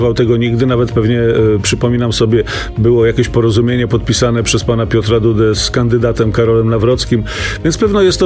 tego nigdy, nawet pewnie przypominam sobie, było jakieś porozumienie podpisane przez pana Piotra Dudę z kandydatem Karolem Nawrockim, więc pewno jest to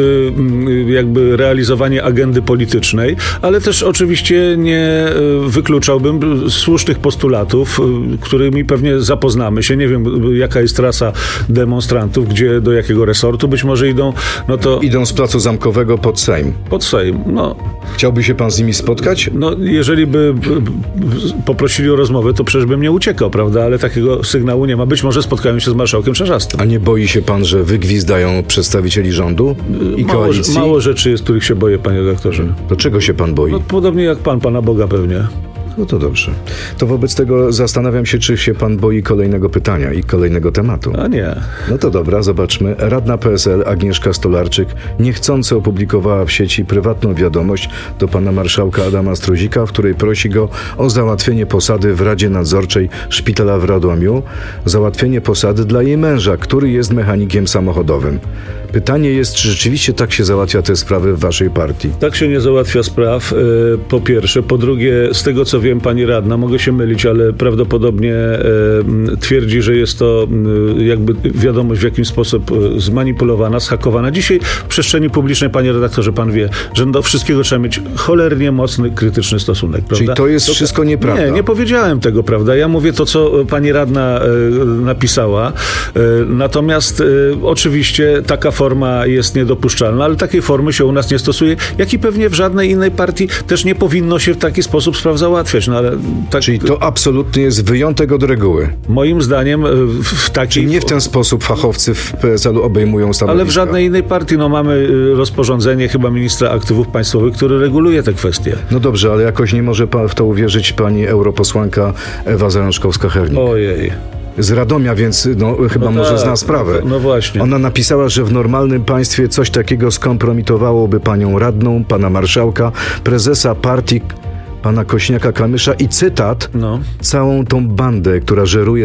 jakby realizowanie agendy politycznej, ale też oczywiście nie wykluczałbym słusznych postulatów, którymi pewnie zapoznamy się. Nie wiem, jaka jest trasa demonstrantów, gdzie, do jakiego resortu być może idą, no to... Idą z Placu Zamkowego pod Sejm. Pod Sejm, no. Chciałby się pan z nimi spotkać? No, jeżeli by poprosili o rozmowę, to przecież bym nie uciekał, prawda? Ale takiego sygnału nie ma. Być może spotkają się z marszałkiem Czarzastym. A nie boi się pan, że wygwizdają przedstawicieli rządu i koalicji? Mało rzeczy jest, których się boję, panie redaktorze. To czego się pan boi? No, podobnie jak pan, Pana Boga pewnie. No to dobrze. To wobec tego zastanawiam się, czy się pan boi kolejnego pytania i kolejnego tematu. A nie. No to dobra, zobaczmy. Radna PSL Agnieszka Stolarczyk niechcący opublikowała w sieci prywatną wiadomość do pana marszałka Adama Struzika, w której prosi go o załatwienie posady w Radzie Nadzorczej Szpitala w Radomiu, załatwienie posady dla jej męża, który jest mechanikiem samochodowym. Pytanie jest, czy rzeczywiście tak się załatwia te sprawy w waszej partii? Tak się nie załatwia spraw, po pierwsze. Po drugie, z tego co wiem, pani radna, mogę się mylić, ale prawdopodobnie twierdzi, że jest to jakby wiadomość w jakiś sposób zmanipulowana, zhakowana. Dzisiaj w przestrzeni publicznej, panie redaktorze, pan wie, że do wszystkiego trzeba mieć cholernie mocny, krytyczny stosunek, prawda? Czyli to jest wszystko nieprawda? Nie powiedziałem tego, prawda? Ja mówię to, co pani radna napisała. Natomiast oczywiście taka forma jest niedopuszczalna, ale takiej formy się u nas nie stosuje, jak i pewnie w żadnej innej partii też nie powinno się w taki sposób spraw załatwiać. No, ale tak, czyli to absolutnie jest wyjątek od reguły? Moim zdaniem w takiej... Czyli nie w ten sposób fachowcy w PSL-u obejmują stanowiska? Ale w żadnej innej partii. No, mamy rozporządzenie chyba ministra aktywów państwowych, który reguluje te kwestie. No dobrze, ale jakoś nie może w to uwierzyć pani europosłanka Ewa Zajączkowska-Hernik. Ojej. Z Radomia, więc chyba może zna sprawę. No właśnie. Ona napisała, że w normalnym państwie coś takiego skompromitowałoby panią radną, pana marszałka, prezesa partii, pana Kośniaka-Kamysza i cytat, całą tą bandę, która żeruje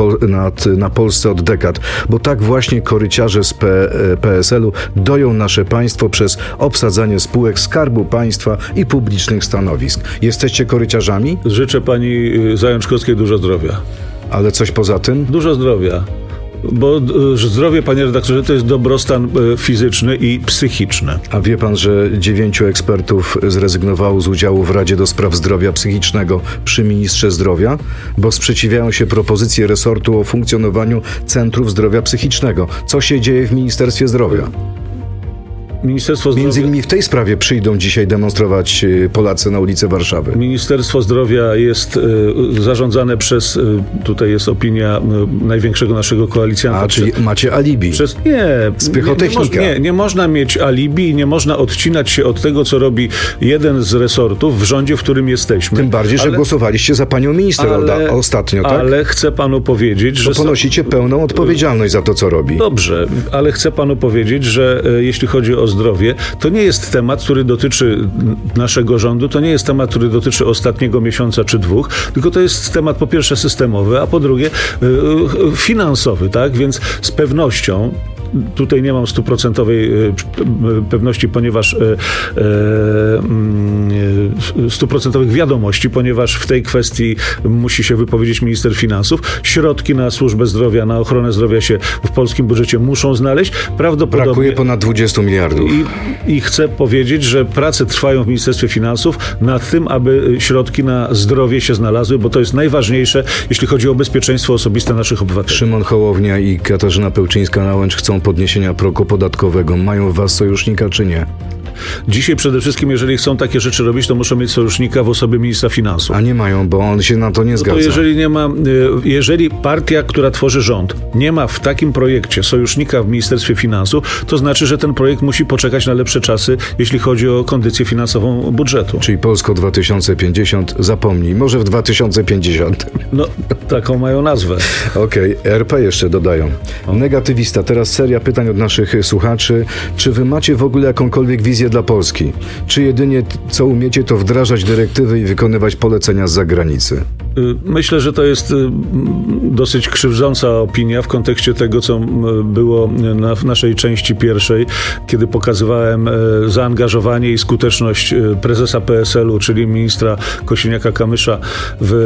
na Polsce od dekad, bo tak właśnie koryciarze z PSL-u doją nasze państwo przez obsadzanie spółek Skarbu Państwa i publicznych stanowisk. Jesteście koryciarzami? Życzę pani Zajączkowskiej dużo zdrowia. Ale coś poza tym? Dużo zdrowia. Bo zdrowie, panie redaktorze, to jest dobrostan fizyczny i psychiczny. A wie pan, że 9 ekspertów zrezygnowało z udziału w Radzie do Spraw Zdrowia Psychicznego przy ministrze zdrowia, bo sprzeciwiają się propozycji resortu o funkcjonowaniu Centrów Zdrowia Psychicznego. Co się dzieje w Ministerstwie Zdrowia? Ministerstwo Zdrowia... Między innymi w tej sprawie przyjdą dzisiaj demonstrować Polacy na ulicy Warszawy. Ministerstwo Zdrowia jest zarządzane przez, tutaj jest opinia największego naszego koalicjanta. A, czyli macie alibi? Z pychotechnika. Nie można mieć alibi i nie można odcinać się od tego, co robi jeden z resortów w rządzie, w którym jesteśmy. Tym bardziej, że głosowaliście za panią minister ostatnio, tak? Ale chcę panu powiedzieć, że... ponosicie pełną odpowiedzialność za to, co robi. Dobrze, ale chcę panu powiedzieć, że jeśli chodzi o zdrowie, to nie jest temat, który dotyczy naszego rządu, to nie jest temat, który dotyczy ostatniego miesiąca czy dwóch, tylko to jest temat po pierwsze systemowy, a po drugie finansowy, tak? Więc z pewnością tutaj nie mam 100% pewności, ponieważ 100% wiadomości, ponieważ w tej kwestii musi się wypowiedzieć minister finansów. Środki na służbę zdrowia, na ochronę zdrowia się w polskim budżecie muszą znaleźć. Prawdopodobnie brakuje ponad 20 miliardów. I chcę powiedzieć, że prace trwają w Ministerstwie Finansów nad tym, aby środki na zdrowie się znalazły, bo to jest najważniejsze, jeśli chodzi o bezpieczeństwo osobiste naszych obywateli. Szymon Hołownia i Katarzyna Pełczyńska-Nałęcz chcą podniesienia progu podatkowego. Mają w was sojusznika, czy nie? Dzisiaj przede wszystkim, jeżeli chcą takie rzeczy robić, to muszą mieć sojusznika w osobie ministra finansów. A nie mają, bo on się na to nie zgadza. To jeżeli nie ma, jeżeli partia, która tworzy rząd, nie ma w takim projekcie sojusznika w Ministerstwie Finansów, to znaczy, że ten projekt musi poczekać na lepsze czasy, jeśli chodzi o kondycję finansową budżetu. Czyli Polsko 2050, zapomnij, może w 2050. No, taką mają nazwę. Okej, RP jeszcze dodają. Negatywista, teraz seria pytań od naszych słuchaczy. Czy wy macie w ogóle jakąkolwiek wizję dla Polski? Czy jedynie co umiecie, to wdrażać dyrektywy i wykonywać polecenia z zagranicy? Myślę, że to jest dosyć krzywdząca opinia w kontekście tego, co było w naszej części pierwszej, kiedy pokazywałem zaangażowanie i skuteczność prezesa PSL-u, czyli ministra Kosiniaka-Kamysza w